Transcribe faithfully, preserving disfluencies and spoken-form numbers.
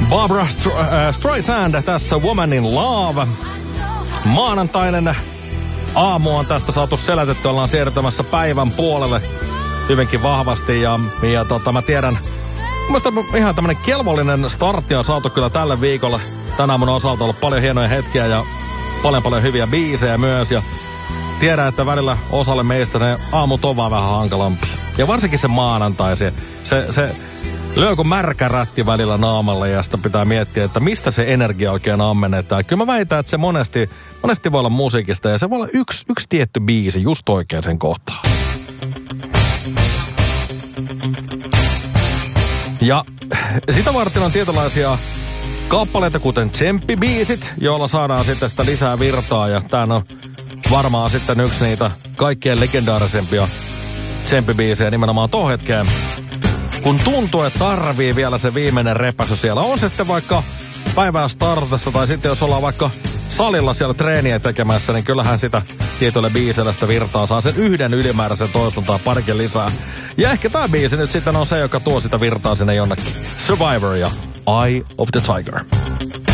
Barbara Str- äh, Streisand tässä Woman in Love. Maanantainen aamu on tästä saatu selätetty. Ollaan siirtymässä päivän puolelle hyvinkin vahvasti. Ja, ja tota, mä tiedän, mielestäni ihan tämmönen kelvollinen startti on saatu kyllä tälle viikolle. Tänä aamun osalta on ollut paljon hienoja hetkiä ja paljon paljon hyviä biisejä myös. Ja tiedän, että välillä osalle meistä ne aamut on vaan vähän hankalampi. Ja varsinkin se maanantai, se, se, se lyö kuin märkä rätti välillä naamalle ja sitä pitää miettiä, että mistä se energia oikein ammennetaan. Kyllä mä väitän, että se monesti, monesti voi olla musiikista ja se voi olla yksi, yksi tietty biisi just oikein sen kohtaan. Ja sitä varten on tietynlaisia kappaleita, kuten tsemppibiisit, joilla saadaan sitten sitä lisää virtaa. Ja tää on varmaan sitten yksi niitä kaikkien legendaarisempia tsemppibiisejä nimenomaan tohon hetkeen. Kun tuntuu, että tarvii vielä se viimeinen repäsy siellä. On se sitten vaikka päivää startassa tai sitten jos ollaan vaikka salilla siellä treeniä tekemässä, niin kyllähän sitä tietylle biisille sitä virtaa saa sen yhden ylimääräisen toiston tai parikin lisää. Ja ehkä tämä biisi nyt sitten on se, joka tuo sitä virtaa sinne jonnekin. Survivor ja Eye of the Tiger.